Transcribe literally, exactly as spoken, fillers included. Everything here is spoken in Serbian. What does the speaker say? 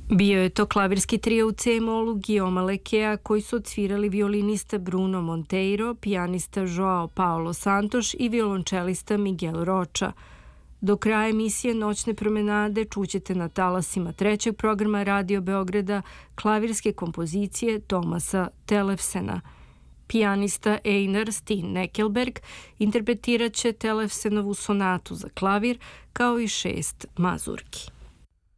Bio je to klavirski trio u C-molu Guillauma Lequea koji su odsvirali violinista Bruno Monteiro, pijanista Joao Paulo Santos i violončelista Miguel Rocha. Do kraja emisije Noćne promenade čućete na talasima trećeg programa Radio Beograda klavirske kompozicije Tomasa Telefsena. Pijanista Einar Steen Neckelberg interpretirat će Telefsenovu sonatu za klavir kao i šest mazurki.